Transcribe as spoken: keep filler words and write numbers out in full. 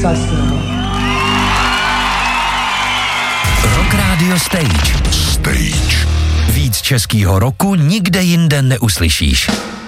Co hezkýho. Rock Radio Stage. Stage. Víc českýho roku nikde jinde neuslyšíš.